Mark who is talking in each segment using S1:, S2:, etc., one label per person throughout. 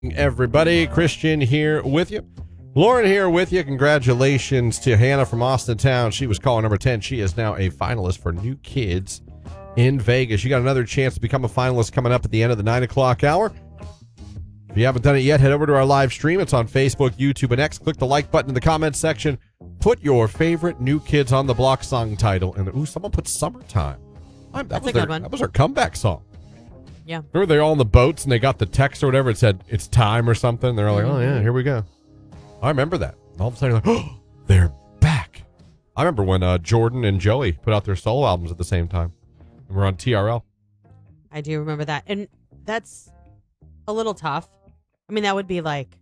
S1: Everybody, Christian here with you. Lauren here with you. Congratulations to Hannah from Austin Town. She was caller number 10. She is now a finalist for New Kids in Vegas. You got another chance to become a finalist coming up at the end of the 9 o'clock hour. If you haven't done it yet, head over to our live stream. It's on Facebook, YouTube, and X. Click the like button in the comments section. Put your favorite New Kids on the Block song title. And someone put Summertime.
S2: That's a good one.
S1: That was our comeback song.
S2: Yeah.
S1: Remember they all on the boats and they got the text or whatever. It said, it's time or something. They're like, oh, yeah, here we go. I remember that. All of a sudden, you're like, oh, they're back. I remember when Jordan and Joey put out their solo albums at the same time. And we're on TRL.
S2: I do remember that. And that's a little tough. I mean, that would be like,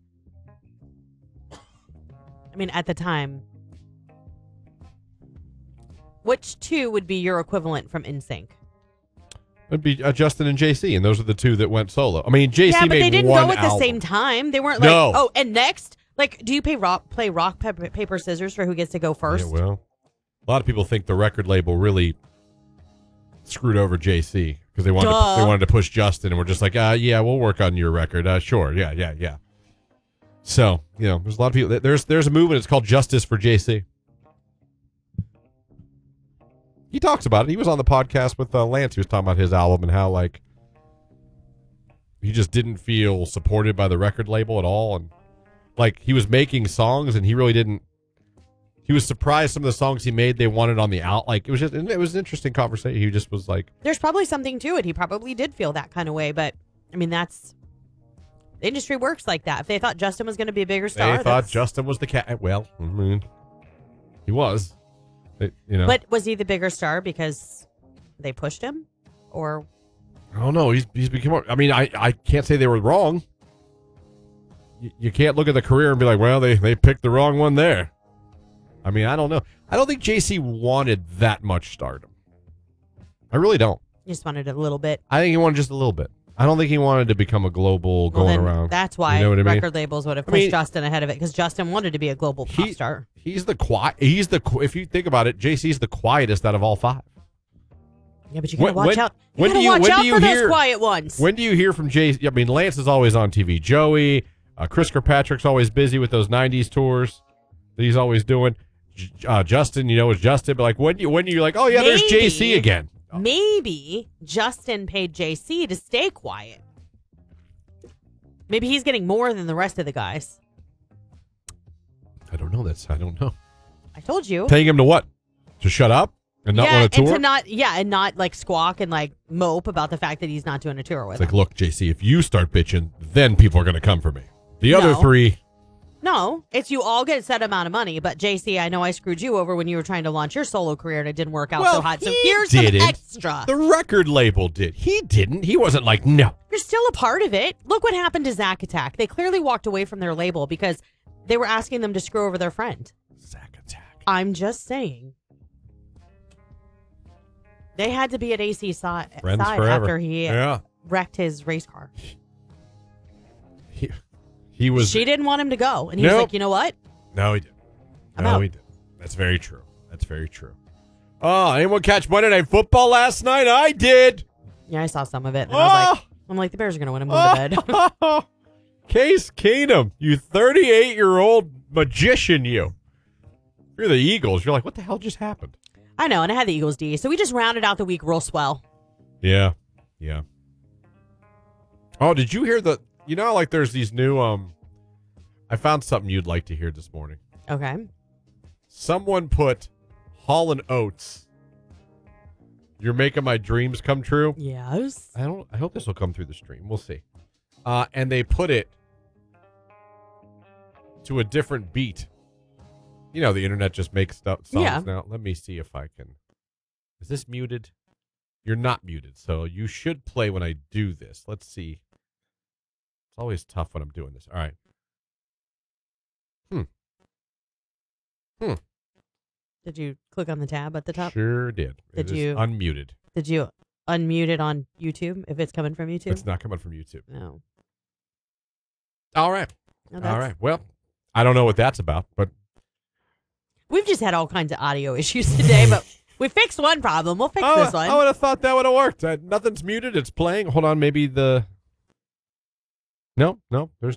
S2: at the time, which two would be your equivalent from NSYNC?
S1: It'd be Justin and JC, and those are the two that went solo. I mean, JC
S2: yeah, but
S1: made
S2: they didn't
S1: one
S2: go at
S1: album.
S2: the same time. They weren't like,
S1: No.
S2: oh, and next, like, do you play rock, paper, scissors for who gets to go first?
S1: Yeah, well, a lot of people think the record label really screwed over JC because they wanted to push Justin, and we're just like, yeah, we'll work on your record. Sure, yeah. So, there's a lot of people. There's a movement. It's called Justice for JC. He talks about it. He was on the podcast with Lance. He was talking about his album and how, like, he just didn't feel supported by the record label at all. And, like, he was making songs and he really didn't. He was surprised some of the songs he made, they wanted on the out. Like, it was an interesting conversation. He just was like.
S2: There's probably something to it. He probably did feel that kind of way. But, that's. The industry works like that. If they thought Justin was going to be a bigger star.
S1: They thought Justin was the cat. Well, he was.
S2: But was he the bigger star because they pushed him, or?
S1: I don't know. He's become. I can't say they were wrong. You can't look at the career and be like, well, they picked the wrong one there. I don't know. I don't think JC wanted that much stardom. I really don't.
S2: He just wanted a little bit.
S1: I think he wanted just a little bit. I don't think he wanted to become a global going around.
S2: That's why
S1: you know what I mean?
S2: record labels would have pushed Justin ahead of it because Justin wanted to be a global pop star.
S1: He's the quiet. If you think about it, JC's the quietest out of all five.
S2: Yeah, but you gotta watch out. You gotta watch out for those quiet ones.
S1: When do you hear from JC? Lance is always on TV. Joey, Chris Kirkpatrick's always busy with those '90s tours that he's always doing. Justin, it's Justin. But like, when you're like, oh yeah, there's JC again.
S2: Maybe Justin paid JC to stay quiet. Maybe he's getting more than the rest of the guys.
S1: I don't know. I don't know.
S2: I told you.
S1: Paying him to what? To shut up and not want to tour?
S2: And not like squawk and like mope about the fact that he's not doing a tour with
S1: It's like, look, JC, if you start bitching, then people are going to come for me. The other three.
S2: No, it's you all get a set amount of money, but JC, I know I screwed you over when you were trying to launch your solo career and it didn't work out so hot. So here's some extra.
S1: The record label did. He didn't. He wasn't like, no.
S2: You're still a part of it. Look what happened to Zack Attack. They clearly walked away from their label because they were asking them to screw over their friend.
S1: Zack Attack.
S2: I'm just saying. They had to be at AC's side after he wrecked his race car.
S1: He was.
S2: She didn't want him to go. And he was like, you know what?
S1: No, he didn't. He didn't. That's very true. Oh, anyone catch Monday Night Football last night? I did.
S2: Yeah, I saw some of it. And I was like, the Bears are going to win. I'm going to bed.
S1: Case Keenum, you 38-year-old magician, you. You're the Eagles. You're like, what the hell just happened?
S2: I know, and I had the Eagles D. So we just rounded out the week real swell.
S1: Yeah. Oh, did you hear like there's these new, I found something you'd like to hear this morning.
S2: Okay.
S1: Someone put Hall & Oates, You're Making My Dreams Come True.
S2: Yes.
S1: I hope this will come through the stream. We'll see. And they put it to a different beat. The internet just makes songs now. Let me see if I can. Is this muted? You're not muted, so you should play when I do this. Let's see. It's always tough when I'm doing this. All right.
S2: Did you click on the tab at the top?
S1: Sure did. It is unmuted.
S2: Did you unmute it on YouTube if it's coming from YouTube?
S1: It's not coming from YouTube.
S2: No.
S1: All right. All right. Well, I don't know what that's about, but
S2: we've just had all kinds of audio issues today, but we fixed one problem. We'll fix this one.
S1: I would have thought that would have worked. Nothing's muted. It's playing. Hold on. Maybe No, there's